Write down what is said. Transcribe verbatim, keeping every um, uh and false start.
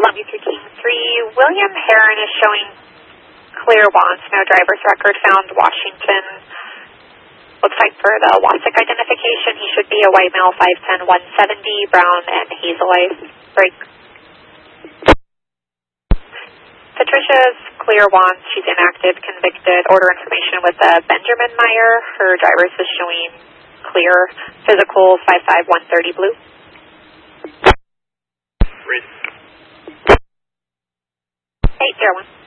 Longview through Team three. William Heron is showing clear wants, no driver's record found. Washington. Looks like for the Wasik identification, he should be a white male, five ten, one seventy, brown and hazel eyes. Break. Patricia's clear wants. She's inactive, convicted. Order information with uh, Benjamin Meyer. Her driver's is showing clear. Physical five five, one thirty blue. Read. eight zero one.